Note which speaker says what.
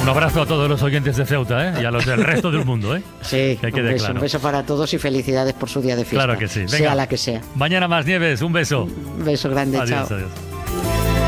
Speaker 1: abrazo a todos los oyentes de Ceuta, ¿eh? Y a los del resto del mundo, ¿eh?
Speaker 2: Sí,
Speaker 1: que quede claro.
Speaker 2: Un beso para todos y felicidades por su día de fiesta.
Speaker 1: Claro que sí. Venga.
Speaker 2: Sea la que sea.
Speaker 1: Mañana más, Nieves, un beso.
Speaker 2: Un beso grande,
Speaker 1: Adiós,
Speaker 2: chao.
Speaker 1: adiós.